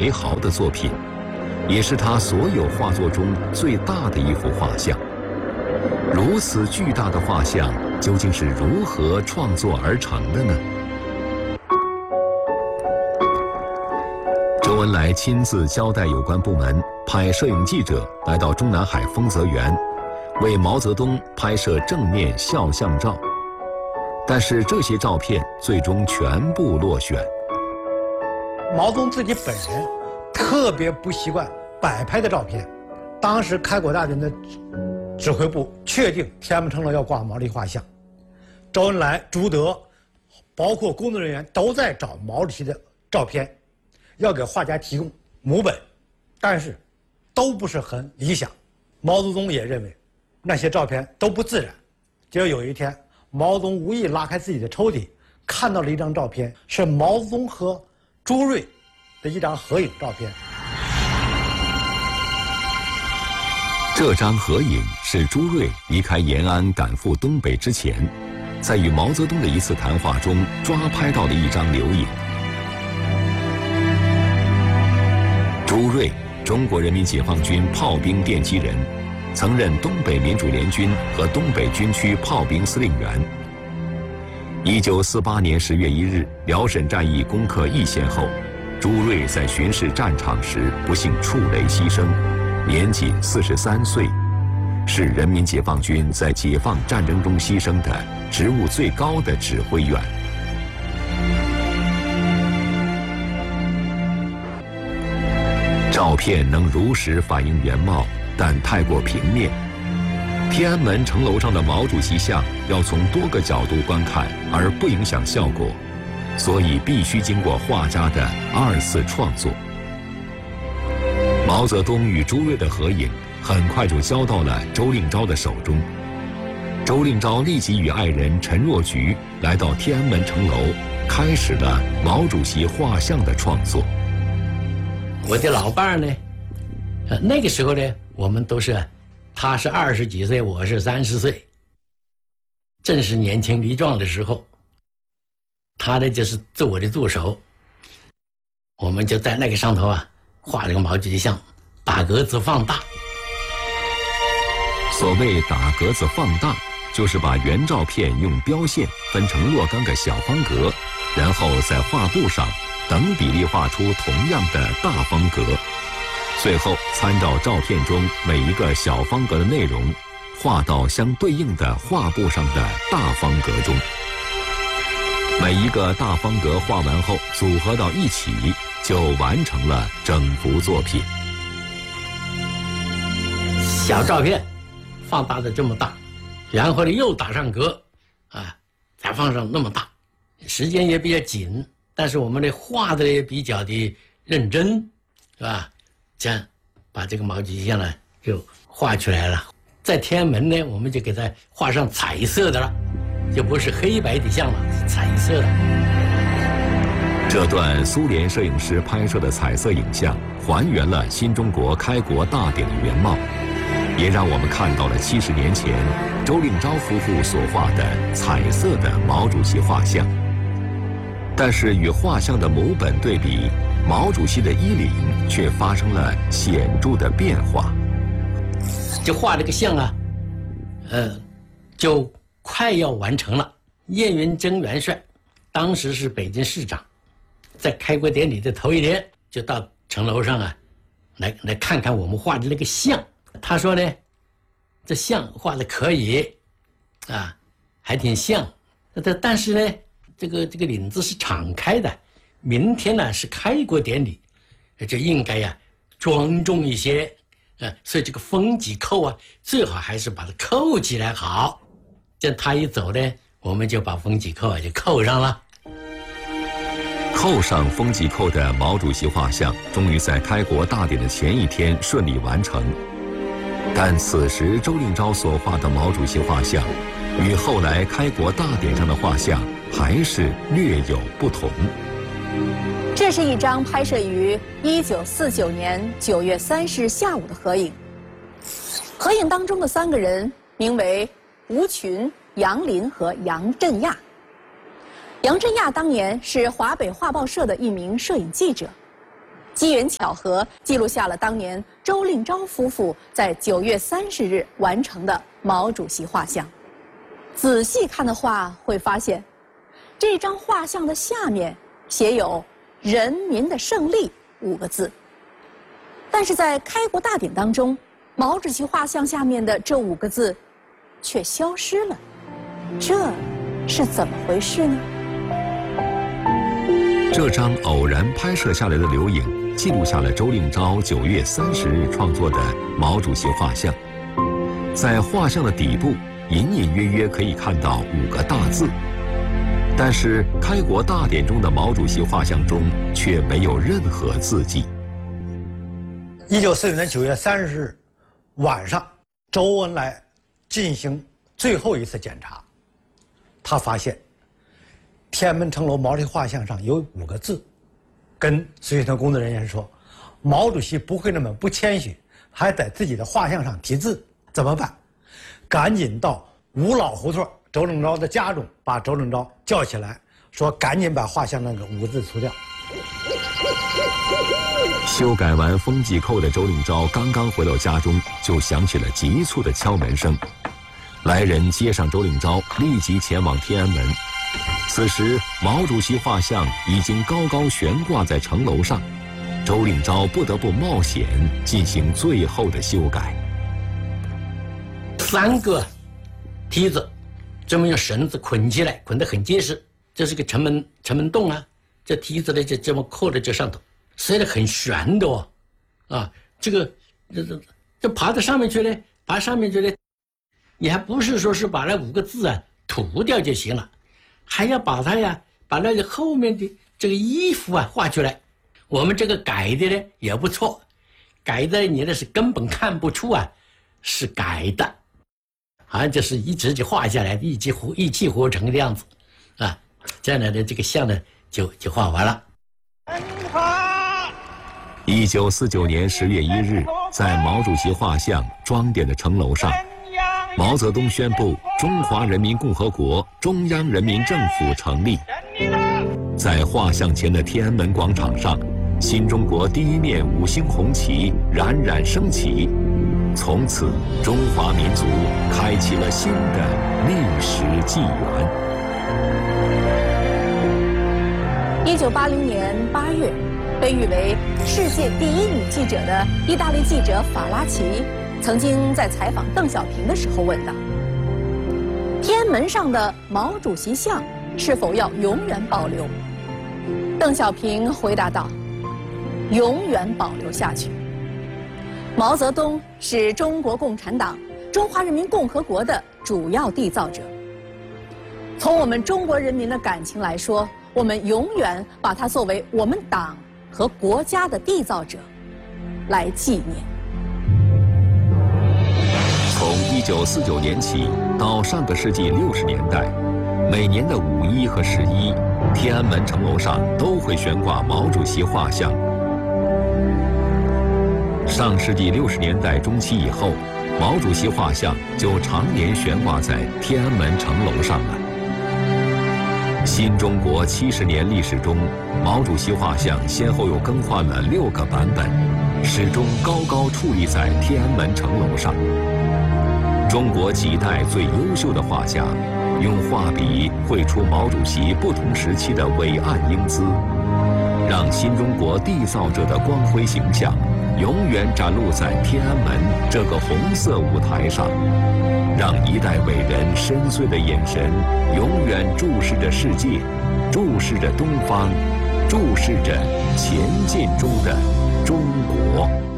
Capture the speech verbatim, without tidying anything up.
为豪的作品，也是他所有画作中最大的一幅画像。如此巨大的画像究竟是如何创作而成的呢？周恩来亲自交代有关部门派摄影记者来到中南海丰泽园，为毛泽东拍摄正面肖像照，但是这些照片最终全部落选。 毛泽东自己本人特别不习惯摆拍的照片，当时开国大典的指挥部确定天安门城楼要挂毛主席画像，周恩来、朱德，包括工作人员都在找毛主席的照片，要给画家提供母本，但是都不是很理想。毛泽东也认为那些照片都不自然。结果有一天，毛泽东无意拉开自己的抽屉，看到了一张照片，是毛泽东和朱瑞的一张合影照片。 这张合影是朱瑞离开延安赶赴东北之前，在与毛泽东的一次谈话中抓拍到的一张留影。朱瑞，中国人民解放军炮兵电机人，曾任东北民主联军和东北军区炮兵司令员。一九四八年十月一日，辽沈战役攻克易县后，朱瑞在巡视战场时不幸触雷牺牲，年仅四十三岁，是人民解放军在解放战争中牺牲的职务最高的指挥员。照片能如实反映原貌，但太过平面。天安门城楼上的毛主席像要从多个角度观看，而不影响效果，所以必须经过画家的二次创作。毛泽东与朱瑞的合影很快就交到了周令钊的手中。周令钊立即与爱人陈若菊来到天安门城楼，开始了毛主席画像的创作。 我的老伴儿呢，呃，那个时候呢，我们都是，他是二十几岁，我是三十岁，正是年轻力壮的时候。他呢就是做我的助手，我们就在那个上头啊画了个毛主席像，打格子放大。 所谓打格子放大，就是把原照片用标线分成若干个小方格，然后在画布上等比例画出同样的大方格，最后参照照片中每一个小方格的内容，画到相对应的画布上的大方格中。每一个大方格画完后组合到一起，就完成了整幅作品。 小照片放大的这么大，然后呢又打上格，啊，再放上那么大，时间也比较紧，但是我们的画的也比较的认真，是吧？这样把这个毛主席像呢就画出来了。在天安门呢，我们就给它画上彩色的了，就不是黑白的像了，是彩色的。 这段苏联摄影师拍摄的彩色影像，还原了新中国开国大典的原貌，也让我们看到了七十年前周令钊夫妇所画的彩色的毛主席画像。但是与画像的母本对比，毛主席的衣领却发生了显著的变化。 就画这个像啊，呃，就快要完成了。叶云琛元帅当时是北京市长，在开国典礼的头一天，就到城楼上啊，来来看看我们画的那个像。他说呢，这像画的可以，啊，还挺像。但但是呢，这个这个领子是敞开的，明天呢是开国典礼，就应该呀庄重一些。呃，所以这个风几扣啊，最好还是把它扣起来好。这他一走呢，我们就把风几扣啊就扣上了。 扣上风几扣的毛主席画像，终于在开国大典的前一天顺利完成。但此时周令钊所画的毛主席画像，与后来开国大典上的画像还是略有不同。 这是一张拍摄于一九四九年九月三十日下午的合影。合影当中的三个人名为吴群、杨林和杨振亚。杨振亚当年是华北画报社的一名摄影记者。 机缘巧合记录下了当年周令钊夫妇在九月三十日完成的毛主席画像。仔细看的话，会发现，这张画像的下面写有“人民的胜利”五个字。但是在开国大典当中，毛主席画像下面的这五个字却消失了，这是怎么回事呢？ 这张偶然拍摄下来的留影，记录下了周令钊九月三十日创作的毛主席画像。在画像的底部，隐隐约约可以看到五个大字，但是开国大典中的毛主席画像中却没有任何字迹。 一九四九年九月三十日晚上，周恩来进行最后一次检查，他发现天安门城楼毛主席画像上有五个字，跟随团工作人员说，毛主席不会那么不谦虚，还在自己的画像上题字，怎么办？赶紧到五老胡同周令钊的家中，把周令钊叫起来，说赶紧把画像那个五个字除掉。 修改完风纪扣的周令钊刚刚回到家中，就响起了急促的敲门声。来人接上周令钊，立即前往天安门。此时，毛主席画像已经高高悬挂在城楼上，周令钊不得不冒险进行最后的修改。 三个梯子，这么用绳子捆起来，捆得很结实。这是个城门城门洞啊，这梯子呢就这么扣在这上头，塞得很悬的哦，啊，这个这这这爬到上面去了，爬上面去了，你还不是说是把那五个字啊涂掉就行了，还要把它呀，把那个后面的这个衣服啊画出来。我们这个改的呢也不错，改的你那是根本看不出啊是改的，好像就是一直就画下来，一气活一气呵成的样子，啊，这样的这个像呢就就画完了。 一九四九年十月一日，在毛主席画像装点的城楼上，毛泽东宣布中华人民共和国中央人民政府成立。在画像前的天安门广场上，新中国第一面五星红旗冉冉升起，从此中华民族开启了新的历史纪元。 一九八零年八月，被誉为世界第一女记者的意大利记者法拉奇，曾经在采访邓小平的时候问道：“天安门上的毛主席像是否要永远保留？”邓小平回答道：“永远保留下去。”毛泽东是中国共产党、中华人民共和国的主要缔造者。从我们中国人民的感情来说，我们永远把他作为我们党和国家的缔造者来纪念。 从一九四九年起到上个世纪六十年代，每年的五一和十一，天安门城楼上都会悬挂毛主席画像。上世纪六十年代中期以后，毛主席画像就常年悬挂在天安门城楼上了。新中国七十年历史中，毛主席画像先后又更换了六个版本，始终高高矗立在天安门城楼上。中国几代最优秀的画家，用画笔绘出毛主席不同时期的伟岸英姿，让新中国缔造者的光辉形象永远展露在天安门这个红色舞台上，让一代伟人深邃的眼神永远注视着世界，注视着东方，注视着前进中的中国。